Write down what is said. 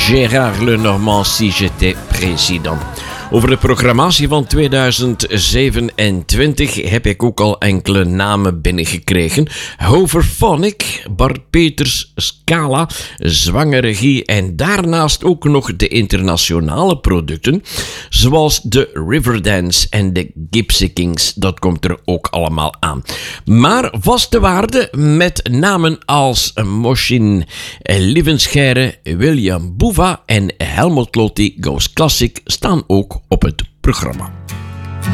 Gérard Lenormand, Si j'étais président. Over de programmatie van 2027 heb ik ook al enkele namen binnengekregen. Hoverphonic, Bart Peters, Scala, Zwanger Regie en daarnaast ook nog de internationale producten, zoals de Riverdance en de Gypsy Kings. Dat komt er ook allemaal aan. Maar vaste waarde met namen als Moshin Lievenscheire, William Boeva en Helmut Lotti Goes Classic staan ook op het programma.